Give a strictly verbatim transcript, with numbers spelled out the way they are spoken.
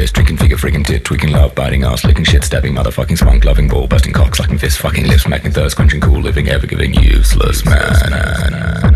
piss, drinking figure, friggin' tit, tweaking love, biting ass, licking shit, stabbing, motherfucking spunk, loving ball, busting cock, sucking fist, fucking lips, smacking thirst, quenching cool, living, ever giving, useless man.